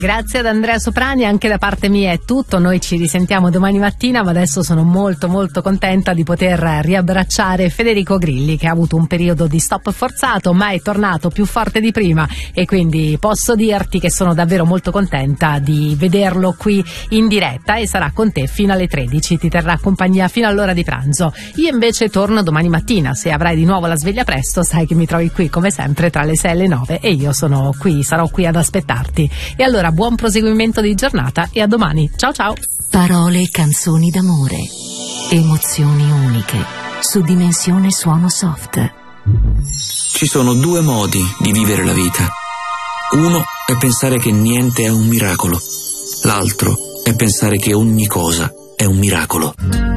Grazie ad Andrea Soprani, anche da parte mia è tutto, noi ci risentiamo domani mattina, ma adesso sono molto molto contenta di poter riabbracciare Federico Grilli, che ha avuto un periodo di stop forzato ma è tornato più forte di prima, e quindi posso dirti che sono davvero molto contenta di vederlo qui in diretta, e sarà con te fino alle 13, ti terrà compagnia fino all'ora di pranzo. Io invece torno domani mattina, se avrai di nuovo la sveglia presto sai che mi trovi qui come sempre tra le 6 e le 9 e io sono qui, sarò qui ad aspettarti. E allora buon proseguimento di giornata e a domani. Ciao ciao. Parole e canzoni d'amore, emozioni uniche, su Dimensione Suono Soft. Ci sono due modi di vivere la vita. Uno è pensare che niente è un miracolo, l'altro è pensare che ogni cosa è un miracolo.